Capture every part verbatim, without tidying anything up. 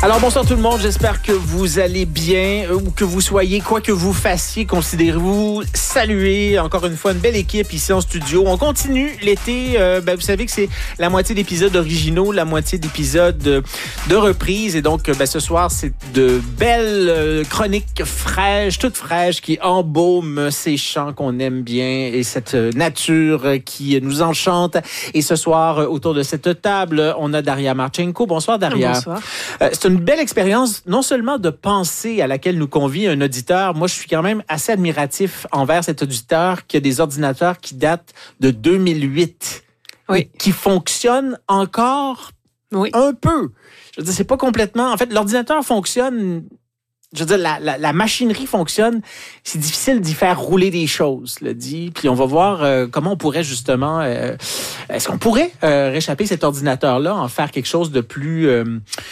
Alors bonsoir tout le monde, j'espère que vous allez bien, ou que vous soyez, quoi que vous fassiez, considérez-vous saluer encore une fois une belle équipe ici en studio. On continue l'été, euh, ben, vous savez que c'est la moitié d'épisodes originaux, la moitié d'épisodes de, de reprises, et donc ben, ce soir c'est de belles euh, chroniques fraîches, toutes fraîches, qui embaument ces chants qu'on aime bien et cette nature qui nous enchante. Et ce soir, autour de cette table, on a Daria Marchenko. Bonsoir Daria. Bonsoir. Euh, c'est une belle expérience, non seulement de pensée à laquelle nous convie un auditeur. Moi, je suis quand même assez admiratif envers cet auditeur qui a des ordinateurs qui datent de deux mille huit. Oui. Qui fonctionnent encore oui. un peu. Je veux dire, c'est pas complètement... En fait, l'ordinateur fonctionne... Je veux dire, la, la, la machinerie fonctionne. C'est difficile d'y faire rouler des choses, le dit. Puis on va voir euh, comment on pourrait justement... Euh, est-ce qu'on pourrait euh, réchapper cet ordinateur-là, en faire quelque chose de plus, euh,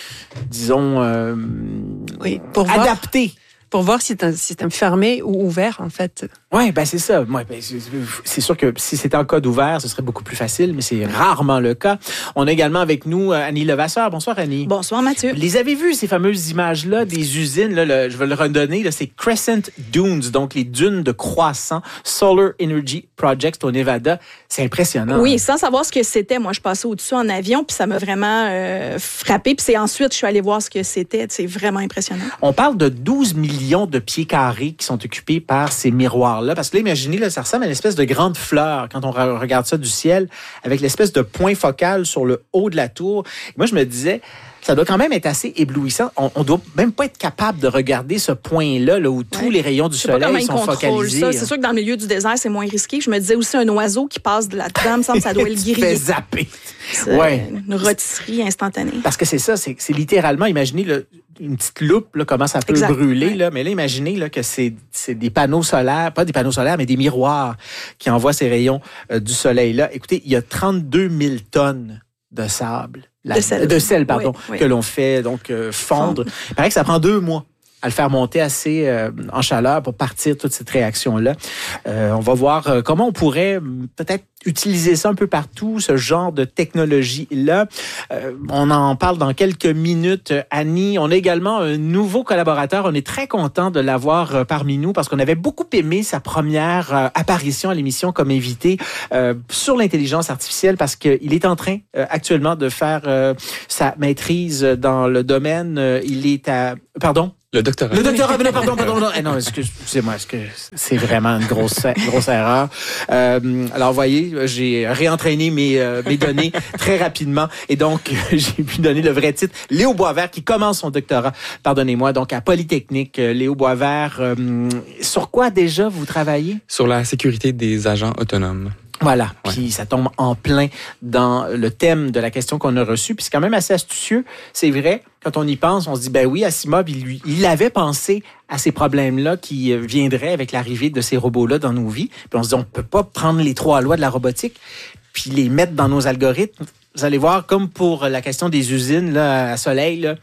disons, euh, oui, pour adapté? Voir, pour voir si c'est un système fermé ou ouvert, en fait. Oui, ben c'est ça. Ouais, ben, c'est, c'est sûr que si c'était en code ouvert, ce serait beaucoup plus facile, mais c'est rarement le cas. On a également avec nous Annie Levasseur. Bonsoir, Annie. Bonsoir, Mathieu. Les avez vues, ces fameuses images-là des usines? Là, le, je vais le redonner. Là, c'est Crescent Dunes, donc les dunes de croissant, Solar Energy Project au Nevada. C'est impressionnant. Oui, hein? Sans savoir ce que c'était. Moi, je passais au-dessus en avion, puis ça m'a vraiment euh, frappé. Puis c'est ensuite, je suis allée voir ce que c'était. C'est vraiment impressionnant. On parle de douze millions de pieds carrés qui sont occupés par ces miroirs là, parce que là, imaginez, là, ça ressemble à une espèce de grande fleur quand on regarde ça du ciel, avec l'espèce de point focal sur le haut de la tour. Et moi, je me disais, ça doit quand même être assez éblouissant. On, on doit même pas être capable de regarder ce point-là, là, où tous ouais. les rayons du je sais soleil pas comment sont focalisés. Ça. C'est sûr que dans le milieu du désert, c'est moins risqué. Je me disais aussi un oiseau qui passe de là-dedans, me semble que ça doit le griller. Tu fais zapper. C'est ouais. une rôtisserie instantanée. Parce que c'est ça, c'est, c'est littéralement, imaginez le, une petite loupe, là, comment ça peut exact. brûler. Ouais. Là. Mais là, imaginez là, que c'est, c'est des panneaux solaires, pas des panneaux solaires, mais des miroirs qui envoient ces rayons euh, du soleil-là. Écoutez, il y a trente-deux mille tonnes de sable. La, de sel, de sel pardon, oui, oui. que l'on fait donc euh, fondre. Fondre. Il paraît que ça prend deux mois à le faire monter assez euh, en chaleur pour partir toute cette réaction-là. Euh, on va voir euh, comment on pourrait peut-être utiliser ça un peu partout, ce genre de technologie-là. Euh, on en parle dans quelques minutes, Annie. On a également un nouveau collaborateur. On est très content de l'avoir euh, parmi nous parce qu'on avait beaucoup aimé sa première euh, apparition à l'émission comme invité euh, sur l'intelligence artificielle parce qu'il est en train euh, actuellement de faire euh, sa maîtrise dans le domaine. Euh, il est à... Pardon? Le doctorat. Le doctorat, non, pardon, pardon, non, eh non, excusez-moi, est-ce que c'est vraiment une grosse, grosse erreur. Euh, alors, vous voyez, j'ai réentraîné mes, euh, mes données très rapidement et donc, j'ai pu donner le vrai titre. Léo Boisvert, qui commence son doctorat, pardonnez-moi, donc à Polytechnique. Léo Boisvert, euh, sur quoi déjà vous travaillez? Sur la sécurité des agents autonomes. Voilà, ouais. Puis ça tombe en plein dans le thème de la question qu'on a reçue. Puis c'est quand même assez astucieux, c'est vrai. Quand on y pense, on se dit, ben oui, Asimov, il, lui, il avait pensé à ces problèmes-là qui viendraient avec l'arrivée de ces robots-là dans nos vies. Puis on se dit, on peut pas prendre les trois lois de la robotique puis les mettre dans nos algorithmes. Vous allez voir, comme pour la question des usines là, à soleil, là,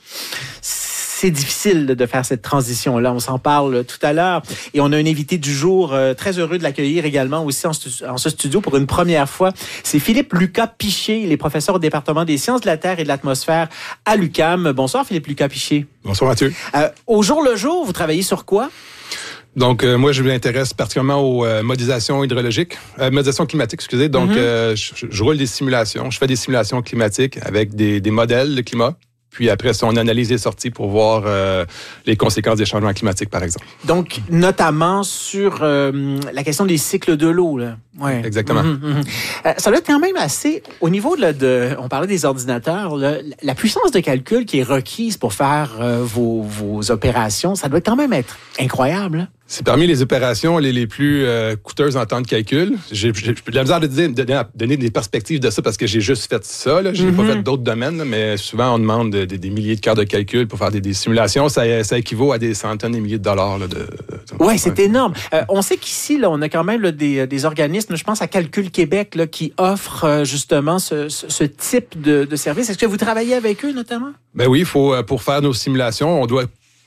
c'est difficile de faire cette transition-là. On s'en parle tout à l'heure. Et on a un invité du jour, euh, très heureux de l'accueillir également aussi en, stu- en ce studio pour une première fois. C'est Philippe Lucas Piché. Il est professeur au département des sciences de la Terre et de l'atmosphère à l'U Q A M. Bonsoir Philippe Lucas Piché. Bonsoir Mathieu. Euh, au jour le jour, vous travaillez sur quoi? Donc, euh, moi, je m'intéresse particulièrement aux euh, modélisations hydrologiques, euh, modélisation climatique, excusez. Donc, mm-hmm. euh, je, je roule des simulations. Je fais des simulations climatiques avec des, des modèles de climat. Puis après ça, on analyse les sorties pour voir euh, les conséquences des changements climatiques, par exemple. Donc, notamment sur euh, la question des cycles de l'eau, là. Ouais. Exactement. Mm-hmm, mm-hmm. Euh, ça doit être quand même assez... Au niveau là, de... On parlait des ordinateurs, là, la puissance de calcul qui est requise pour faire euh, vos, vos opérations, ça doit quand même être incroyable, là. C'est parmi les opérations les, les plus euh, coûteuses en temps de calcul. J'ai, j'ai, j'ai de la misère de, dire, de, de donner des perspectives de ça parce que j'ai juste fait ça. Là. J'ai mm-hmm. pas fait d'autres domaines, là, mais souvent on demande de, de, des milliers de cœurs de calcul pour faire des, des simulations. Ça, ça équivaut à des centaines et milliers de dollars. Là, de, de, oui, c'est énorme. Euh, on sait qu'ici, là, on a quand même là, des, des organismes, je pense à Calcul Québec, là, qui offrent euh, justement ce, ce, ce type de, de service. Est-ce que vous travaillez avec eux notamment? Ben oui, il faut, pour faire nos simulations, on doit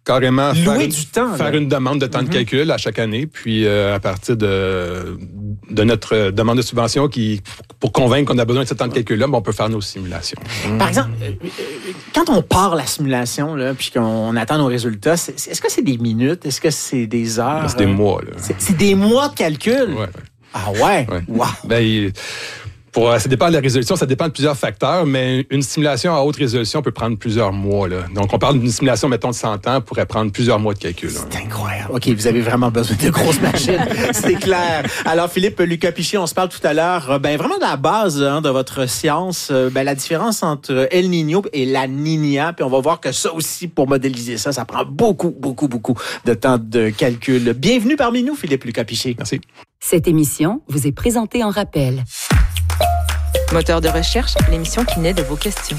carrément louer faire, une, du temps, faire là. une demande de temps mm-hmm. de calcul à chaque année, puis euh, à partir de, de notre demande de subvention, qui, pour convaincre qu'on a besoin de ce temps de calcul-là, ben, on peut faire nos simulations. Par exemple, euh, quand on part la simulation, là, puis qu'on attend nos résultats, c'est, est-ce que c'est des minutes? Est-ce que c'est des heures? Ben, c'est des mois. Là. C'est, c'est des mois de calcul? Ouais. Ah ouais? ouais. Wow. Ben, il, Pour, ça dépend de la résolution, ça dépend de plusieurs facteurs, mais une simulation à haute résolution peut prendre plusieurs mois. Là. Donc, on parle d'une simulation, mettons, de cent ans, pourrait prendre plusieurs mois de calcul. C'est hein. incroyable. OK, vous avez vraiment besoin de grosses machines. C'est clair. Alors, Philippe Lucas-Piché, on se parle tout à l'heure, ben vraiment de la base hein, de votre science, ben, la différence entre El Niño et la Niña, puis on va voir que ça aussi, pour modéliser ça, ça prend beaucoup, beaucoup, beaucoup de temps de calcul. Bienvenue parmi nous, Philippe Lucas-Piché. Merci. Cette émission vous est présentée en rappel. Moteur de recherche, l'émission qui naît de vos questions.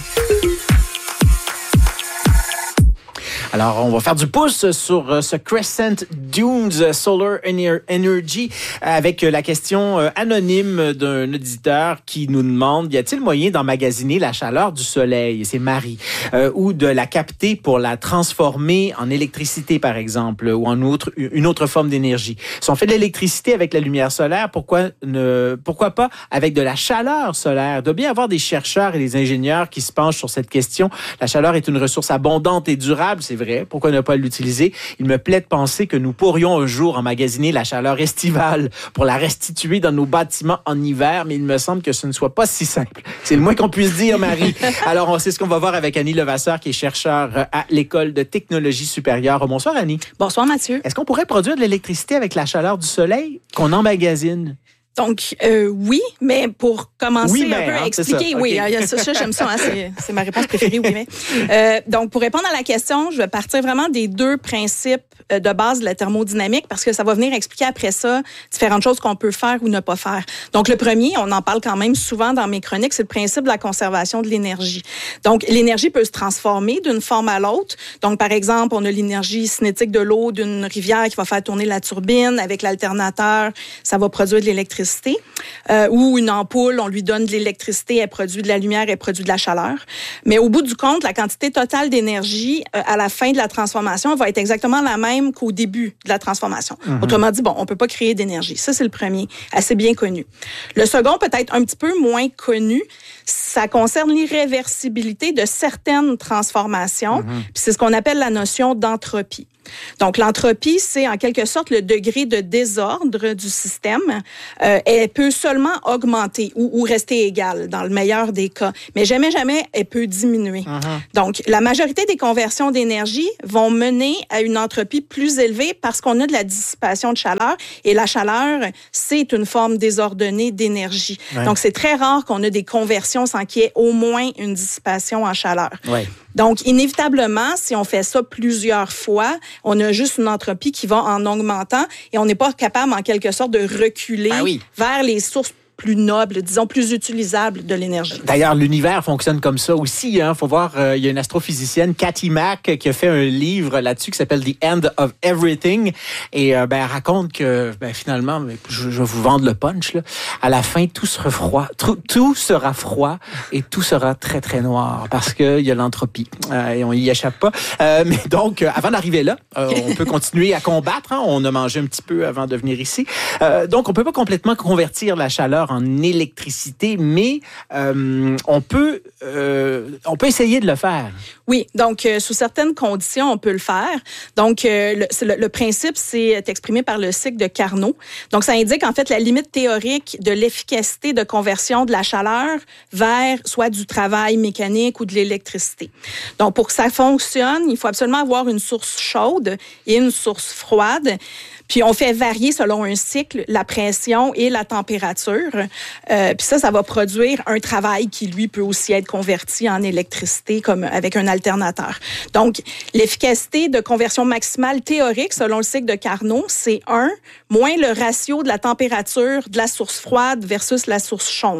Alors, on va faire du pouce sur ce Crescent Dunes Solar Energy avec la question anonyme d'un auditeur qui nous demande, y a-t-il moyen d'emmagasiner la chaleur du soleil, c'est Marie, euh, ou de la capter pour la transformer en électricité, par exemple, ou en autre, une autre forme d'énergie? Si on fait de l'électricité avec la lumière solaire, pourquoi ne, pourquoi pas avec de la chaleur solaire? Il doit bien y avoir des chercheurs et des ingénieurs qui se penchent sur cette question. La chaleur est une ressource abondante et durable, c'est vrai. Pourquoi ne pas l'utiliser? Il me plaît de penser que nous pourrions un jour emmagasiner la chaleur estivale pour la restituer dans nos bâtiments en hiver, mais il me semble que ce ne soit pas si simple. C'est le moins qu'on puisse dire, Marie. Alors, on sait ce qu'on va voir avec Annie Levasseur, qui est chercheure à l'École de technologie supérieure. Bonsoir, Annie. Bonsoir, Mathieu. Est-ce qu'on pourrait produire de l'électricité avec la chaleur du soleil qu'on emmagasine? Donc, euh, oui, mais pour commencer oui, mais, un peu hein, à expliquer, ça. oui, Okay. ça, ça, j'aime ça, hein, c'est, c'est ma réponse préférée, oui, mais. Euh, donc, pour répondre à la question, je vais partir vraiment des deux principes de base de la thermodynamique parce que ça va venir expliquer après ça différentes choses qu'on peut faire ou ne pas faire. Donc, le premier, on en parle quand même souvent dans mes chroniques, c'est le principe de la conservation de l'énergie. Donc, l'énergie peut se transformer d'une forme à l'autre. Donc, par exemple, on a l'énergie cinétique de l'eau d'une rivière qui va faire tourner la turbine. Avec l'alternateur, ça va produire de l'électricité. Euh, ou une ampoule, on lui donne de l'électricité, elle produit de la lumière, elle produit de la chaleur. Mais au bout du compte, la quantité totale d'énergie euh, à la fin de la transformation va être exactement la même qu'au début de la transformation. Mm-hmm. Autrement dit, bon, on peut pas créer d'énergie. Ça, c'est le premier, assez bien connu. Le second, peut-être un petit peu moins connu, ça concerne l'irréversibilité de certaines transformations. Mm-hmm. Puis c'est ce qu'on appelle la notion d'entropie. Donc, l'entropie, c'est en quelque sorte le degré de désordre du système. Euh, elle peut seulement augmenter ou, ou rester égale dans le meilleur des cas, mais jamais, jamais, elle peut diminuer. Uh-huh. Donc, la majorité des conversions d'énergie vont mener à une entropie plus élevée parce qu'on a de la dissipation de chaleur et la chaleur, c'est une forme désordonnée d'énergie. Ouais. Donc, c'est très rare qu'on ait des conversions sans qu'il y ait au moins une dissipation en chaleur. Ouais. Donc, inévitablement, si on fait ça plusieurs fois, on a juste une entropie qui va en augmentant et on n'est pas capable, en quelque sorte, de reculer ah oui. vers les sources plus noble, disons, plus utilisable de l'énergie. D'ailleurs, l'univers fonctionne comme ça aussi. Il hein. faut voir, euh, il y a une astrophysicienne, Cathy Mack, qui a fait un livre là-dessus qui s'appelle The End of Everything. Et euh, ben, elle raconte que ben, finalement, je, je vais vous vendre le punch, là, à la fin, tout sera froid. Tout, tout sera froid et tout sera très, très noir parce qu'il y a l'entropie euh, et on y échappe pas. Euh, mais donc, euh, avant d'arriver là, euh, on peut continuer à combattre. Hein. On a mangé un petit peu avant de venir ici. Euh, donc, on peut pas complètement convertir la chaleur en électricité, mais euh, on peut euh, on peut essayer de le faire. Oui, donc euh, sous certaines conditions, on peut le faire. Donc euh, le, le, le principe, c'est exprimé par le cycle de Carnot. Donc ça indique en fait la limite théorique de l'efficacité de conversion de la chaleur vers soit du travail mécanique ou de l'électricité. Donc pour que ça fonctionne, il faut absolument avoir une source chaude et une source froide. Puis on fait varier selon un cycle la pression et la température. Euh, puis ça, ça va produire un travail qui, lui, peut aussi être converti en électricité comme avec un alternateur. Donc, l'efficacité de conversion maximale théorique, selon le cycle de Carnot, c'est un moins le ratio de la température de la source froide versus la source chaude.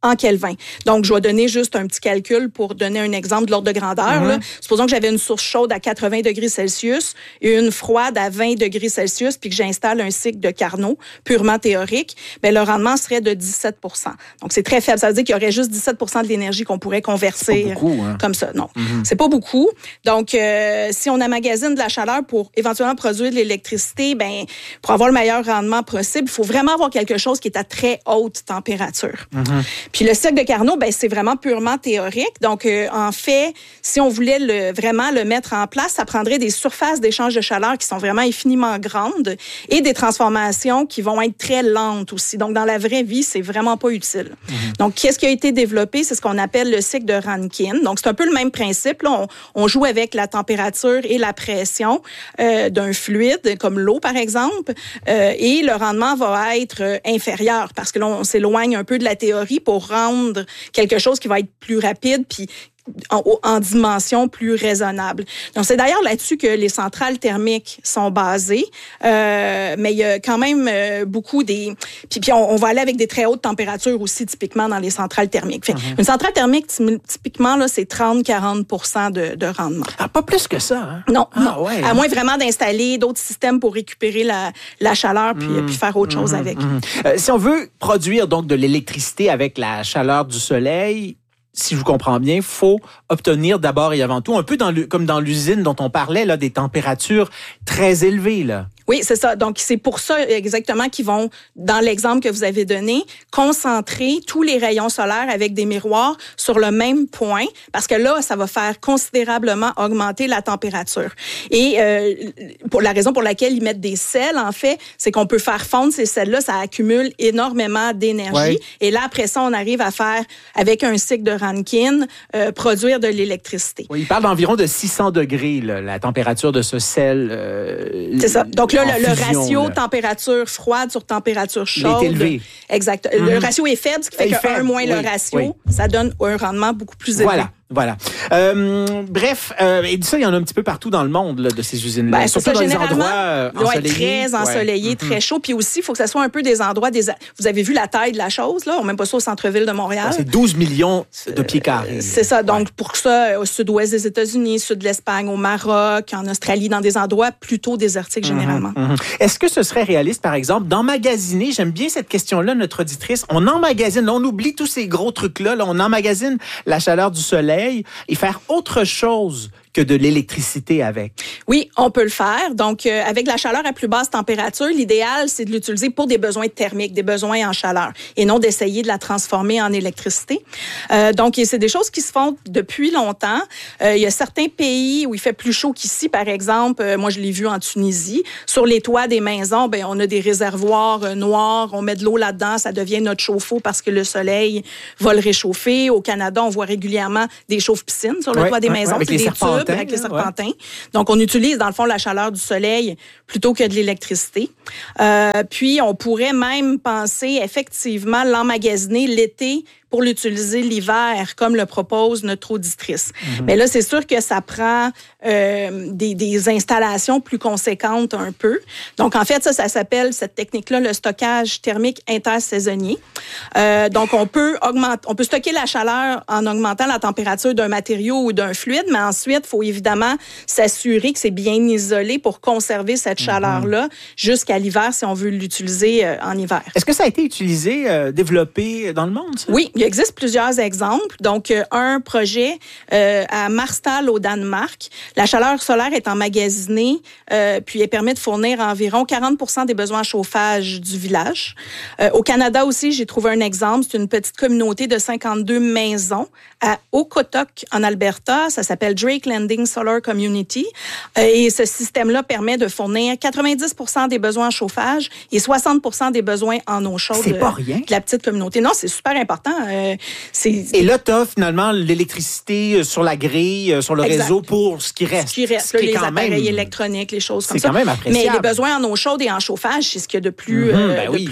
en Kelvin. Donc, je vais donner juste un petit calcul pour donner un exemple de l'ordre de grandeur. Mm-hmm. Là. Supposons que j'avais une source chaude à quatre-vingts degrés Celsius et une froide à vingt degrés Celsius, puis que j'installe un cycle de Carnot purement théorique, bien, le rendement serait de dix-sept pour cent. Donc, c'est très faible. Ça veut dire qu'il y aurait juste dix-sept pour cent de l'énergie qu'on pourrait convertir beaucoup, hein? comme ça. Non, mm-hmm. c'est pas beaucoup. Donc, euh, si on emmagasine de la chaleur pour éventuellement produire de l'électricité, ben, pour avoir le meilleur rendement possible, il faut vraiment avoir quelque chose qui est à très haute température. Mm-hmm. Puis le cycle de Carnot, ben, c'est vraiment purement théorique. Donc, euh, en fait, si on voulait le, vraiment le mettre en place, ça prendrait des surfaces d'échange de chaleur qui sont vraiment infiniment grandes et des transformations qui vont être très lentes aussi. Donc, dans la vraie vie, c'est vraiment pas utile. Mm-hmm. Donc, qu'est-ce qui a été développé? C'est ce qu'on appelle le cycle de Rankine. Donc, c'est un peu le même principe. Là. On, on joue avec la température et la pression euh, d'un fluide, comme l'eau, par exemple, euh, et le rendement va être euh, inférieur parce que là, on s'éloigne un peu de la théorie pour rendre quelque chose qui va être plus rapide puis En, en dimension plus raisonnable. Donc, c'est d'ailleurs là-dessus que les centrales thermiques sont basées, euh, mais il y a quand même euh, beaucoup des... Puis, puis on, on va aller avec des très hautes températures aussi, typiquement, dans les centrales thermiques. Fait, mm-hmm. Une centrale thermique, typiquement, là, c'est trente à quarante pour cent de, de rendement. Ah, pas plus que ça, hein? Non, ah, non. Ouais, à hein? moins vraiment d'installer d'autres systèmes pour récupérer la, la chaleur puis, mmh, puis faire autre chose mmh, avec. Mmh. Euh, si on veut produire donc de l'électricité avec la chaleur du soleil, si je vous comprends bien, il faut obtenir d'abord et avant tout, un peu dans le, comme dans l'usine dont on parlait, là, des températures très élevées, là. Oui, c'est ça. Donc, c'est pour ça exactement qu'ils vont, dans l'exemple que vous avez donné, concentrer tous les rayons solaires avec des miroirs sur le même point, parce que là, ça va faire considérablement augmenter la température. Et euh, pour la raison pour laquelle ils mettent des sels, en fait, c'est qu'on peut faire fondre ces sels-là, ça accumule énormément d'énergie. Ouais. Et là, après ça, on arrive à faire, avec un cycle de Rankine, euh, produire de l'électricité. Oui, il parle d'environ de six cents degrés, là, la température de ce sel. Euh, c'est ça. Donc, là, le, fusion, le ratio là. température froide sur température chaude. Il est élevé. Exact. Mm-hmm. Le ratio est faible, ce qui fait que un moins oui, le ratio, oui. ça donne un rendement beaucoup plus élevé. Voilà. Voilà. Euh, bref, euh, et ça, il y en a un petit peu partout dans le monde, là, de ces usines-là. Ben, surtout ça, dans les endroits euh, ensoleillés. Très ensoleillés, ouais. très chaud. Puis aussi, il faut que ça soit un peu des endroits... Des... Vous avez vu la taille de la chose, là? On ne met pas ça au centre-ville de Montréal. C'est douze millions de pieds carrés. Euh, c'est ça. Donc, ouais. pour ça, au sud-ouest des États-Unis, sud de l'Espagne, au Maroc, en Australie, dans des endroits plutôt désertiques, généralement. Mm-hmm, mm-hmm. Est-ce que ce serait réaliste, par exemple, d'emmagasiner, j'aime bien cette question-là, notre auditrice, on emmagasine, là, on oublie tous ces gros trucs-là, là, on emmagasine la chaleur du soleil et faire autre chose que de l'électricité avec. Oui, on peut le faire. Donc, euh, avec la chaleur à plus basse température, l'idéal, c'est de l'utiliser pour des besoins thermiques, des besoins en chaleur, et non d'essayer de la transformer en électricité. Euh, donc, c'est des choses qui se font depuis longtemps. Euh, il y a certains pays où il fait plus chaud qu'ici, par exemple. Euh, moi, je l'ai vu en Tunisie. Sur les toits des maisons, ben, on a des réservoirs euh, noirs. On met de l'eau là-dedans. Ça devient notre chauffe-eau parce que le soleil va le réchauffer. Au Canada, on voit régulièrement des chauffe-piscines sur le ouais, toit des ouais, maisons. avec c'est les des serpentins. tubes avec les serpentins. Ouais. Donc, on utilise, dans le fond, la chaleur du soleil plutôt que de l'électricité. Euh, puis, on pourrait même penser, effectivement, l'emmagasiner l'été pour l'utiliser l'hiver, comme le propose notre auditrice. Mm-hmm. Mais là, c'est sûr que ça prend euh, des, des installations plus conséquentes un peu. Donc, en fait, ça, ça s'appelle, cette technique-là, le stockage thermique intersaisonnier. Euh, donc, on peut augmenter, on peut stocker la chaleur en augmentant la température d'un matériau ou d'un fluide, mais ensuite, il faut évidemment s'assurer que c'est bien isolé pour conserver cette mm-hmm. chaleur-là jusqu'à l'hiver si on veut l'utiliser euh, en hiver. Est-ce que ça a été utilisé, euh, développé dans le monde, ça? Oui, il existe plusieurs exemples. Donc, euh, un projet euh, à Marstal, au Danemark. La chaleur solaire est emmagasinée, euh, puis elle permet de fournir environ quarante pour cent des besoins en chauffage du village. Euh, au Canada aussi, j'ai trouvé un exemple. C'est une petite communauté de cinquante-deux maisons à Okotok, en Alberta. Ça s'appelle Drake Landing Solar Community. Euh, et ce système-là permet de fournir quatre-vingt-dix pour cent des besoins en chauffage et soixante pour cent des besoins en eau chaude. C'est pas rien. De la petite communauté. Non, c'est super important. Euh, c'est... Et là, tu as finalement l'électricité sur la grille, sur le exact. Réseau pour ce qui reste. Ce qui reste, ce qui là, les appareils même... électroniques, les choses comme c'est ça. C'est quand même appréciable. Mais les besoins en eau chaude et en chauffage, c'est ce qu'il y a de plus, mmh, euh, ben oui. de plus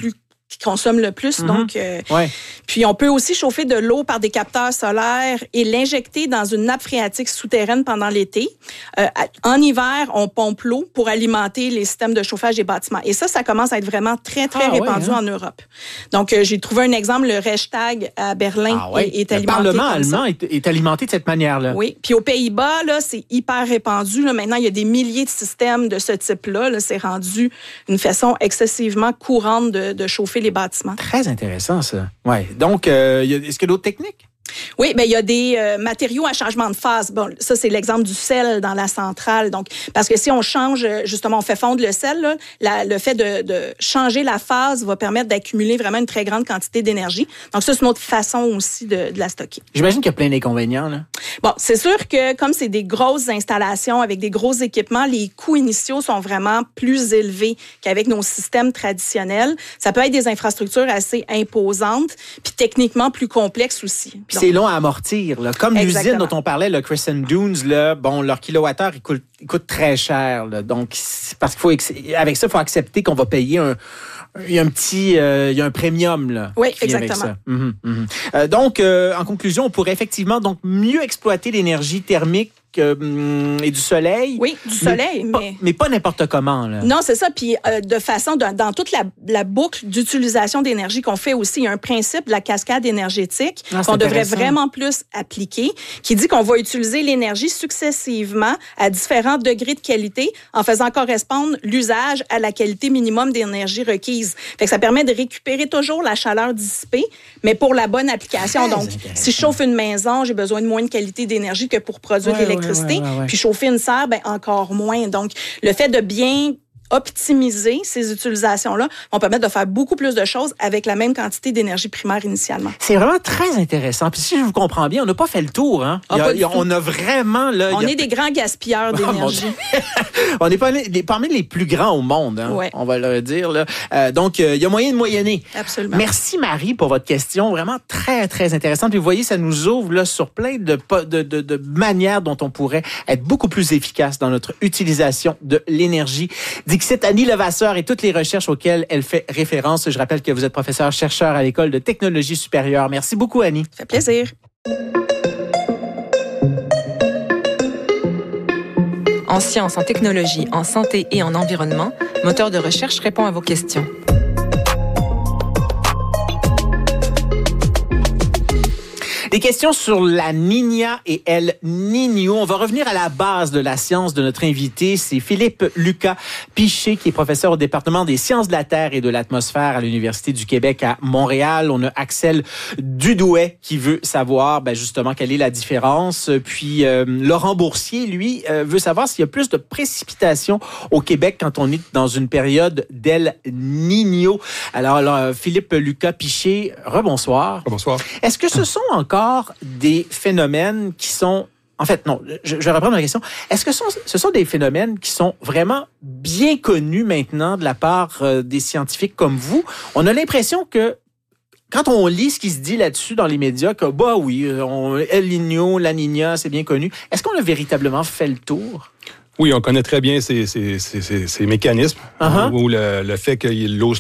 qui consomment le plus. Mm-hmm. Donc, euh, ouais. Puis, on peut aussi chauffer de l'eau par des capteurs solaires et l'injecter dans une nappe phréatique souterraine pendant l'été. Euh, en hiver, on pompe l'eau pour alimenter les systèmes de chauffage des bâtiments. Et ça, ça commence à être vraiment très, très ah, répandu ouais, hein? en Europe. Donc, euh, j'ai trouvé un exemple, le Reichstag à Berlin ah, ouais. est, est alimenté. Le Parlement allemand est, est alimenté de cette manière-là. Oui. Puis, aux Pays-Bas, là, c'est hyper répandu. Là. Maintenant, il y a des milliers de systèmes de ce type-là. Là. C'est rendu une façon excessivement courante de, de chauffer les bâtiments. Très intéressant, ça. Ouais. Donc, euh, est-ce qu'il y a d'autres techniques? Oui, ben il y a des euh, matériaux à changement de phase. Bon, ça, c'est l'exemple du sel dans la centrale. Donc, parce que si on change, justement, on fait fondre le sel, là, la, le fait de, de changer la phase va permettre d'accumuler vraiment une très grande quantité d'énergie. Donc, ça, c'est une autre façon aussi de, de la stocker. J'imagine qu'il y a plein d'inconvénients, là. Bon, c'est sûr que comme c'est des grosses installations avec des gros équipements, les coûts initiaux sont vraiment plus élevés qu'avec nos systèmes traditionnels. Ça peut être des infrastructures assez imposantes, puis techniquement plus complexes aussi. Puis c'est long à amortir, là. Comme l'usine dont on parlait, le Crescent Dunes, là, bon, leur kilowattheure, il coûte, il coûte très cher, là. Donc, parce qu'il faut, avec ça, il faut accepter qu'on va payer un, il y a un petit, euh, il y a un premium, là. Oui, exactement. Mm-hmm, mm-hmm. Euh, donc, euh, en conclusion, on pourrait effectivement donc mieux exploiter l'énergie thermique Euh, et du soleil. Oui, du soleil, mais... mais... Pas, mais pas n'importe comment, là. Non, c'est ça. Puis euh, de façon, dans, dans toute la, la boucle d'utilisation d'énergie qu'on fait aussi, il y a un principe de la cascade énergétique ah, qu'on devrait vraiment plus appliquer, qui dit qu'on va utiliser l'énergie successivement à différents degrés de qualité en faisant correspondre l'usage à la qualité minimum d'énergie requise. Fait que ça permet de récupérer toujours la chaleur dissipée, mais pour la bonne application. Très Donc, si je chauffe une maison, j'ai besoin de moins de qualité d'énergie que pour produire ouais, l'électricité. Ouais, ouais, ouais, ouais. Puis chauffer une serre, ben encore moins. Donc, le fait de bien optimiser ces utilisations-là vont permettre de faire beaucoup plus de choses avec la même quantité d'énergie primaire initialement. C'est vraiment très intéressant. Puis si je vous comprends bien, on n'a pas fait le tour. Hein? Ah, il y a, il y a, on a vraiment... Là, on il y a... est des grands gaspilleurs d'énergie. Oh, on est pas les, parmi les plus grands au monde, hein? Ouais. On va le dire. Là. Euh, donc, euh, il y a moyen de moyenner. Absolument. Merci, Marie, pour votre question. Vraiment très, très intéressante. Puis vous voyez, ça nous ouvre là, sur plein de, de, de, de manières dont on pourrait être beaucoup plus efficace dans notre utilisation de l'énergie. Dixit Annie Levasseur et toutes les recherches auxquelles elle fait référence. Je rappelle que vous êtes professeur-chercheur à l'École de technologie supérieure. Merci beaucoup, Annie. Ça fait plaisir. En sciences, en technologie, en santé et en environnement, Moteur de recherche répond à vos questions. Des questions sur la Niña et El Niño. On va revenir à la base de la science de notre invité. C'est Philippe Lucas Piché, qui est professeur au département des sciences de la Terre et de l'atmosphère à l'Université du Québec à Montréal. On a Axel Dudouet qui veut savoir ben, justement quelle est la différence. Puis euh, Laurent Boursier, lui, euh, veut savoir s'il y a plus de précipitations au Québec quand on est dans une période d'El Niño. Alors, alors Philippe Lucas Piché, rebonsoir. Bonsoir. Est-ce que ce sont encore des phénomènes qui sont... En fait, non, je, je vais reprendre la question. Est-ce que ce sont, ce sont des phénomènes qui sont vraiment bien connus maintenant de la part euh, des scientifiques comme vous? On a l'impression que quand on lit ce qui se dit là-dessus dans les médias, que bah oui, on, El Niño, la Niña, c'est bien connu. Est-ce qu'on a véritablement fait le tour? Oui, on connaît très bien ces, ces, ces, ces, ces mécanismes, uh-huh. où le, le fait que l'eau